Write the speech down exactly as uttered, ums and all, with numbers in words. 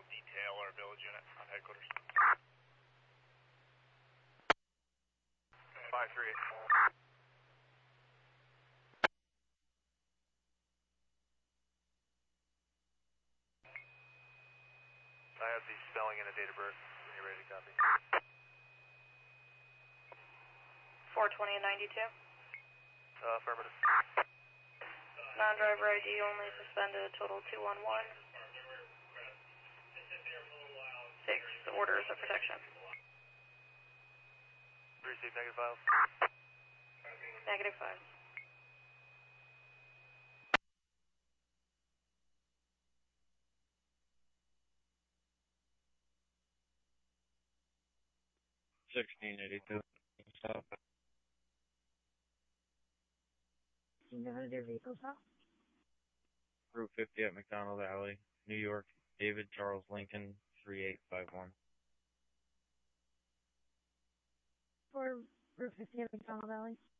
Detail or village unit on headquarters. five three eight. I have the spelling and the date of birth when you're ready to copy. four twenty and ninety-two. Uh, affirmative. Non-driver I D only suspended, total two one one. Six orders of protection. Receive negative files. Negative five. sixteen eighty-two. Stop. Do you know how to do vehicle stop? Route fifty at McDonald Alley, New York. David Charles Lincoln, three eight five one. For Route fifty at McDonald Alley.